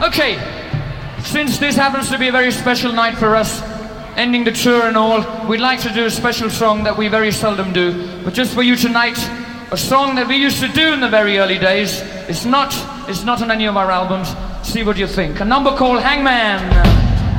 Okay, since this happens to be a very special night for us, ending the tour and all, we'd like to do a special song that we very seldom do, but just for you tonight, a song that we used to do in the very early days. It's not on any of our albums. See what you think. A number called Hangman.